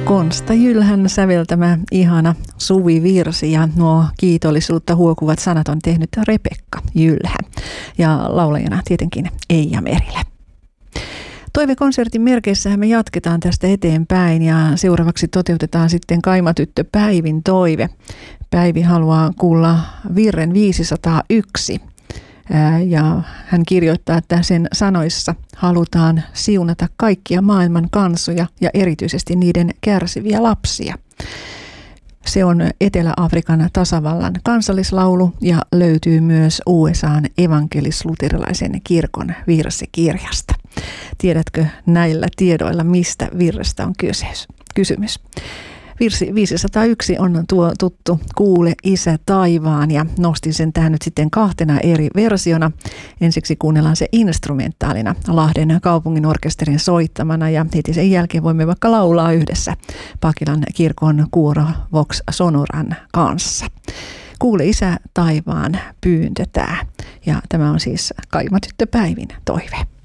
Konsta Jylhän säveltämä ihana suvivirsi ja nuo kiitollisuutta huokuvat sanat on tehnyt Rebekka Jylhä ja laulajana tietenkin Eija Merilä. Toivekonsertin merkeissähän me jatketaan tästä eteenpäin ja seuraavaksi toteutetaan sitten Kaimatyttö Päivin toive. Päivi haluaa kuulla virren 501 ja hän kirjoittaa, että sen sanoissa halutaan siunata kaikkia maailman kansoja ja erityisesti niiden kärsiviä lapsia. Se on Etelä-Afrikan tasavallan kansallislaulu ja löytyy myös USA:n evankelis-luterilaisen kirkon virsikirjasta. Tiedätkö näillä tiedoilla, mistä virrestä on kysymys? Virsi 501 on tuo tuttu Kuule Isä taivaan ja nostin sen tähän nyt sitten kahtena eri versiona. Ensiksi kuunnellaan se instrumentaalina Lahden kaupungin orkesterin soittamana ja heti sen jälkeen voimme vaikka laulaa yhdessä Pakilan kirkon kuoro Vox Sonoran kanssa. Kuule Isä taivaan pyyntö tää ja tämä on siis Kaimatyttö Päivin toive.